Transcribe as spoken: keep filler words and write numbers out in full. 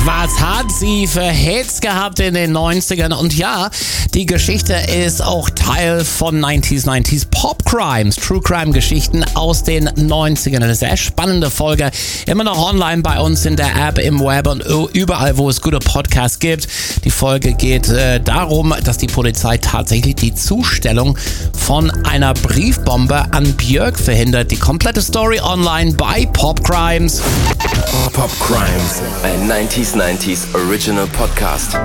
Was hat sie für Hits gehabt in den neunzigern? Und ja, die Geschichte ist auch Teil von neunziger neunziger Pop Crimes, True Crime Geschichten aus den neunzigern. Eine sehr spannende Folge. Immer noch online bei uns in der App, im Web und überall, wo es gute Podcasts gibt. Die Folge geht äh, darum, dass die Polizei tatsächlich die Zustellung von einer Briefbombe an Björk verhindert. Die komplette Story online bei Pop Crimes. Pop Crimes, ein neunziger neunziger Original Podcast.